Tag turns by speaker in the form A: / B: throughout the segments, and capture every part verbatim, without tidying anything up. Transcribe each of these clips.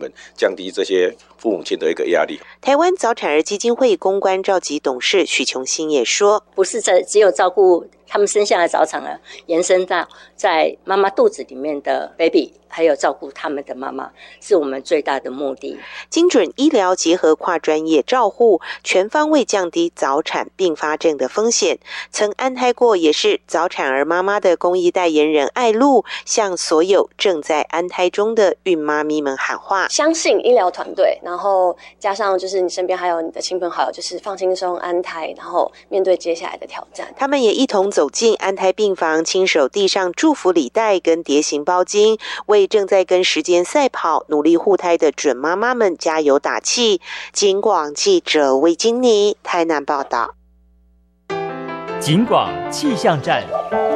A: 本，降低这些父母亲的一个压力。
B: 台湾早产儿基金会公关召集董事许琼欣也说，
C: 不是只只有照顾他们生下的早产儿，延伸到在妈妈肚子里面的 baby， 还有照顾他们的妈妈，是我们最大的目的。
B: 精准医疗结合跨专业照护，全方位降低早产并发症的风险。曾安胎过也是早产儿妈妈的公益代言人艾露，向所有正在安胎中的孕妈咪们喊话：
D: 相信医疗团队，然后加上就是你身边还有你的亲朋好友，就是放轻松安胎，然后面对接下来的挑战。
B: 他们也一同走进安胎病房，亲手递上祝福礼袋跟蝶形包巾，为正在跟时间赛跑、努力护胎的准妈妈们加油打气。警广记者魏金妮台南报道。
E: 警广气象站。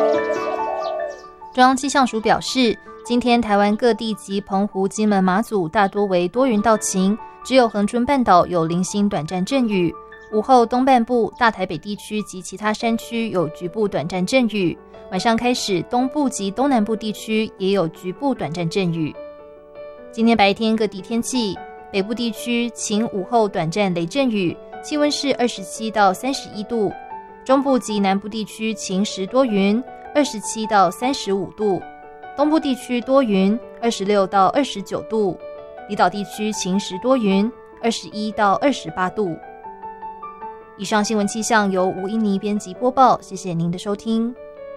F: 中央气象署表示，今天台湾各地及澎湖、金门、马祖大多为多云到晴，只有恒春半岛有零星短暂阵雨。午后东半部、大台北地区及其他山区有局部短暂阵雨，晚上开始东部及东南部地区也有局部短暂阵雨。今天白天各地天气，北部地区晴午后短暂雷阵雨，气温是二十七到三十一度；中部及南部地区晴时多云，二十七到三十五度；东部地区多云，二十六到二十九度；离岛地区晴时多云，二十一到二十八度。以上新闻气象由吴英妮编辑播报，谢谢您的收听。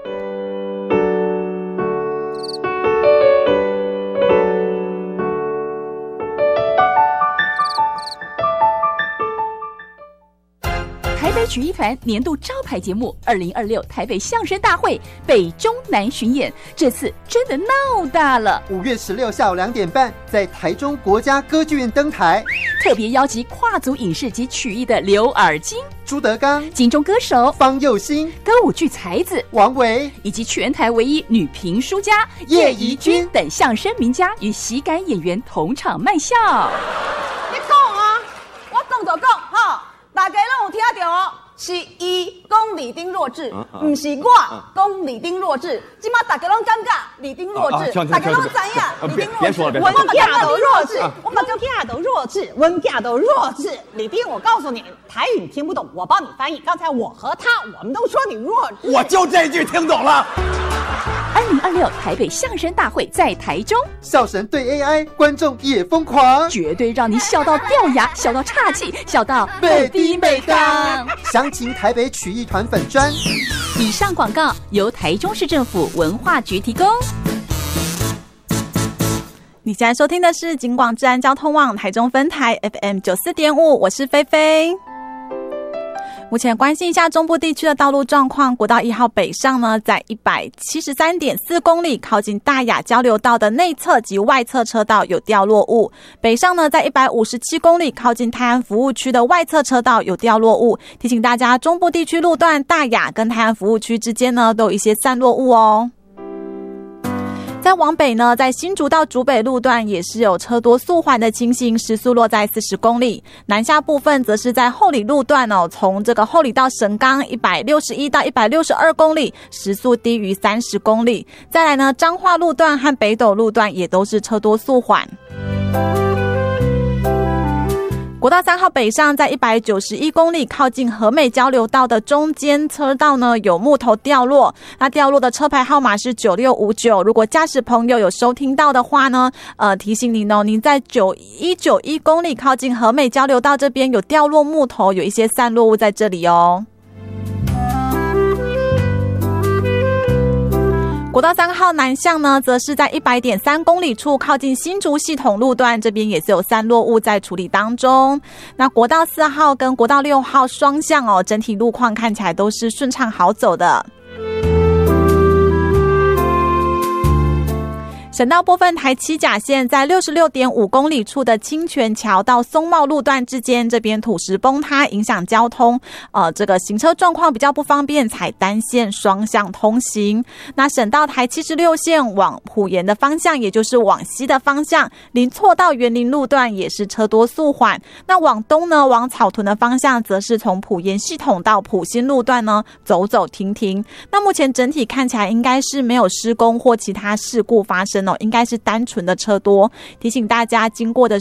G: 台北曲艺团年度招牌节目二零二六台北相声大会北中南巡演，这次真的闹大了。
H: 五月十六下午两点半，在台中国家歌剧院登台，
G: 特别邀集跨族影视及曲艺的刘尔金、
H: 朱德刚、
G: 金钟歌手
H: 方佑兴、
G: 歌舞剧才子
H: 王维，以
G: 及全台唯一女评书家叶怡君等相声名家与喜感演员同场卖笑。
I: 你讲啊，我讲就讲哈。大家拢有听到哦，是伊讲李丁弱智，不是我讲李丁弱智。今麦大家拢感觉李丁弱智，大家拢知影李丁弱智。
J: 文囝都弱智，我们文囝都弱智，文囝都弱智。李丁，我告诉你，台语你听不懂，我帮你翻译。刚才我和他，我们都说你弱智，
K: 我就这句听懂了。
G: 二零二六台北相声大会在台中，
H: 笑神对 A I， 观众也疯狂，
G: 绝对让你笑到掉牙，笑到岔气，笑到
H: 美低美当。详情台北曲艺团粉专。
G: 以上广告由台中市政府文化局提供。
L: 你现在收听的是警广治安交通网台中分台 F M 九四点五，我是菲菲。目前关心一下中部地区的道路状况，国道一号北上呢，在 一百七十三点四公里靠近大雅交流道的内侧及外侧车道有掉落物，北上呢在一百五十七公里靠近泰安服务区的外侧车道有掉落物，提醒大家中部地区路段大雅跟泰安服务区之间呢都有一些散落物哦。再往北呢，在新竹到竹北路段也是有车多速缓的情形，时速落在四十公里。南下部分则是在后里路段哦，从这个后里到神冈一百六十一到一百六十二公里，时速低于三十公里。再来呢，彰化路段和北斗路段也都是车多速缓。国道三号北上在一百九十一公里靠近和美交流道的中间车道呢有木头掉落，那掉落的车牌号码是九六五九，如果驾驶朋友有收听到的话呢呃提醒您哦，您在九一九一公里靠近和美交流道这边有掉落木头，有一些散落物在这里哦。国道三号南向呢，则是在 一百点三公里处靠近新竹系统路段，这边也是有散落物在处理当中。那国道四号跟国道六号双向哦，整体路况看起来都是顺畅好走的。省道部分，台七甲线在 六十六点五公里处的清泉桥到松茂路段之间，这边土石崩塌影响交通，呃，这个行车状况比较不方便，采单线双向通行。那省道台七十六线往埔盐的方向，也就是往西的方向，临错到园林路段也是车多速缓。那往东呢，往草屯的方向，则是从埔盐系统到埔新路段呢走走停停。那目前整体看起来应该是没有施工或其他事故发生哦，应该是单纯的车多。提醒大家经过的